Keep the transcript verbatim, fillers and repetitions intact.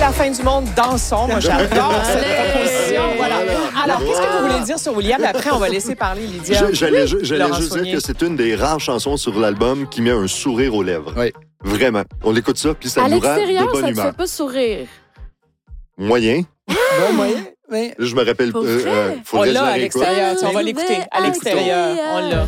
la fin du monde, dansons. Moi, j'adore cette proposition. Voilà. Alors, qu'est-ce que vous voulez dire sur William? Après, on va laisser parler Lydia. Je- J'allais ju- j'allais Laurent juste Saunier. dire que c'est une des rares chansons sur l'album qui met un sourire aux lèvres. Oui. Vraiment. On écoute ça, puis ça À nous rend l'extérieur, de bonne ça te humeur. fait pas sourire. Moyen. Bon moyen, mais... Je me rappelle. Pour euh, vrai? euh, On faudrait que je l'a la à réécoute. l'extérieur. Tu sais, on va l'écouter. À l'extérieur, on l'a.